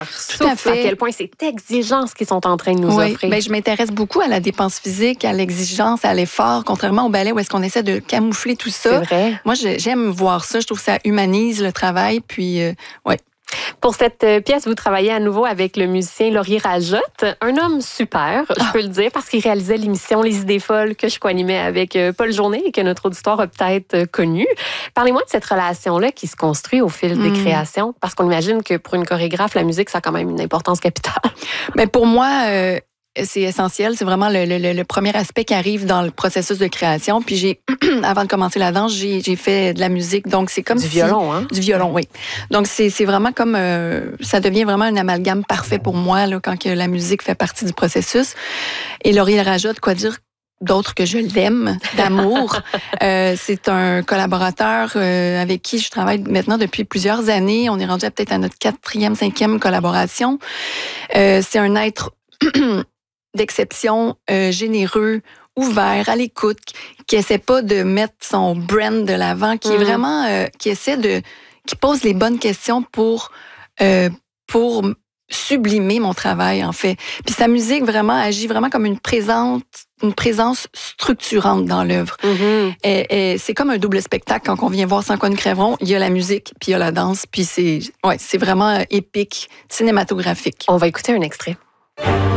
Tout à fait. À quel point c'est exigeant ce qu'ils sont en train de nous offrir. Ben, je m'intéresse beaucoup à la dépense physique, à l'exigence, à l'effort, contrairement au ballet où est-ce qu'on essaie de camoufler tout ça. C'est vrai. Moi, j'aime voir ça. Je trouve que ça humanise le travail. Puis, ouais. Pour cette pièce, vous travaillez à nouveau avec le musicien Laurier Rajotte, un homme super, je peux le dire, parce qu'il réalisait l'émission Les Idées folles que je co-animais avec Paul Journet et que notre auditoire a peut-être connu. Parlez-moi de cette relation-là qui se construit au fil des créations, parce qu'on imagine que pour une chorégraphe, la musique, ça a quand même une importance capitale. Ben, pour moi, c'est essentiel. C'est vraiment le premier aspect qui arrive dans le processus de création. Puis avant de commencer la danse, j'ai fait de la musique. Donc, c'est comme du violon, hein? Du violon, oui. Donc, c'est vraiment comme... ça devient vraiment un amalgame parfait pour moi là, quand que la musique fait partie du processus. Et Laurier Rajotte, quoi dire d'autre que je l'aime, d'amour. C'est un collaborateur avec qui je travaille maintenant depuis plusieurs années. On est rendu peut-être à notre 4e, 5e collaboration. C'est un être... d'exception, généreux, ouvert, à l'écoute, qui essaie pas de mettre son brand de l'avant, qui est vraiment, qui pose les bonnes questions pour sublimer mon travail, en fait. Puis sa musique vraiment agit vraiment comme une présence structurante dans l'œuvre. Et c'est comme un double spectacle quand on vient voir Sans quoi nous crèverons. Il y a la musique, puis il y a la danse, puis c'est vraiment épique, cinématographique. On va écouter un extrait.